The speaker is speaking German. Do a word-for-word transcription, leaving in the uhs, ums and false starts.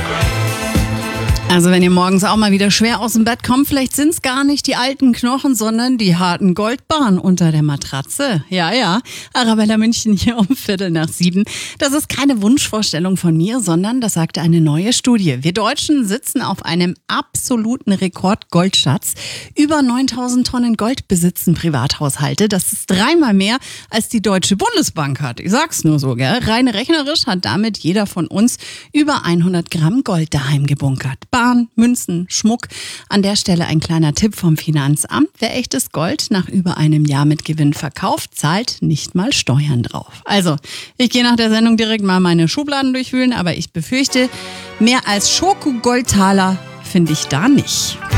Also wenn ihr morgens auch mal wieder schwer aus dem Bett kommt, vielleicht sind es gar nicht die alten Knochen, sondern die harten Goldbarren unter der Matratze. Ja, ja, Arabella München hier um Viertel nach sieben. Das ist keine Wunschvorstellung von mir, sondern das sagte eine neue Studie. Wir Deutschen sitzen auf einem absoluten Rekord-Goldschatz. Über neuntausend Tonnen Gold besitzen Privathaushalte. Das ist dreimal mehr, als die Deutsche Bundesbank hat. Ich sag's nur so, gell? Rein rechnerisch hat damit jeder von uns über hundert Gramm Gold daheim gebunkert. Bahn, Münzen, Schmuck. An der Stelle ein kleiner Tipp vom Finanzamt. Wer echtes Gold nach über einem Jahr mit Gewinn verkauft, zahlt nicht mal Steuern drauf. Also, ich gehe nach der Sendung direkt mal meine Schubladen durchwühlen, aber ich befürchte, mehr als Schokogoldtaler finde ich da nicht.